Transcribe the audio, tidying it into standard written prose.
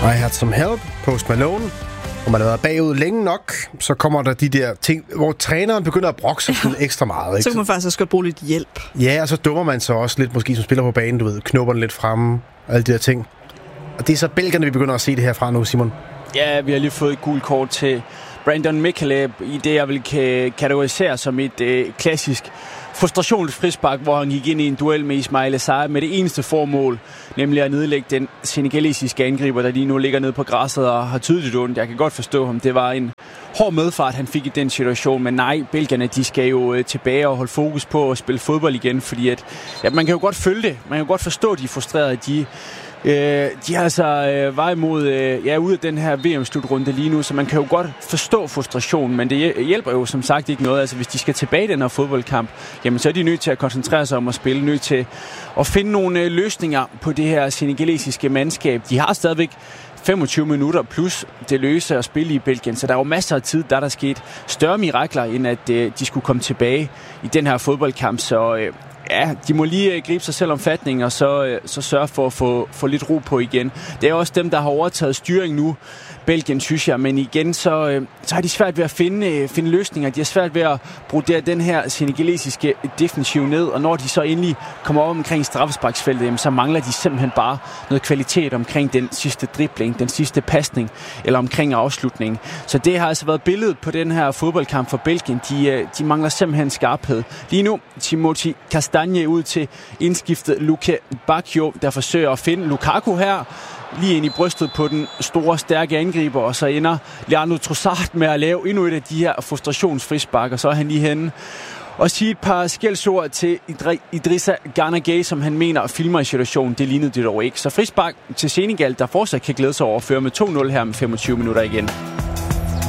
I Had Some Help, Post Malone. Når man har været bagud længe nok, så kommer der de der ting, hvor træneren begynder at brokke sig ekstra meget. Ikke? Så kan man faktisk også godt bruge lidt hjælp. Ja, og så dummer man sig også lidt, måske som spiller på banen, du ved, knupper den lidt fremme, og alle de der ting. Og det er så belgierne, vi begynder at se det her fra nu, Simon. Ja, vi har lige fået et gult kort til Brandon Mikkeleb i det, jeg vil kategorisere som et klassisk frustrationsfrispark, hvor han gik ind i en duel med Ismail Assar med det eneste formål, nemlig at nedlægge den senegalesiske angriber, der lige nu ligger nede på græsset og har tydeligt ondt. Jeg kan godt forstå ham. Det var en hård medfart, han fik i den situation, men nej, belgierne, de skal jo tilbage og holde fokus på at spille fodbold igen, fordi at, ja, man kan jo godt følge det. Man kan jo godt forstå, at de er frustrerede. De har altså vej imod ud af den her VM-slutrunde lige nu, så man kan jo godt forstå frustrationen, men det hjælper jo som sagt ikke noget. Altså hvis de skal tilbage i den her fodboldkamp, jamen så er de nødt til at koncentrere sig om at spille, nødt til at finde nogle løsninger på det her senegalesiske mandskab. De har stadigvæk 25 minutter plus det løse at spille i Belgien, så der er jo masser af tid, der er sket større mirakler, end at de skulle komme tilbage i den her fodboldkamp, så ja, de må lige gribe sig selv om fatning, og så sørge for at få lidt ro på igen. Det er også dem, der har overtaget styring nu, Belgien, synes jeg, men igen, så har de svært ved at finde løsninger. De har svært ved at brodere den her senegalesiske defensiv ned, og når de så endelig kommer over omkring straffesparksfeltet, så mangler de simpelthen bare noget kvalitet omkring den sidste dribling, den sidste pasning, eller omkring afslutningen. Så det har altså været billedet på den her fodboldkamp for Belgien. De mangler simpelthen skarphed. Lige nu, Timothy Castagne ud til indskiftet Luke Bacchio, der forsøger at finde Lukaku her, lige ind i brystet på den store, stærke angriber, og så ender Leandro Trossard med at lave endnu et af de her frustrationsfrispark, og så er han lige henne og sige et par skældsord til Idrissa Gana Gueye, som han mener filmer i situationen. Det lignede det dog ikke. Så frispark til Senegal, der fortsat kan glæde sig over at føre med 2-0 her med 25 minutter igen.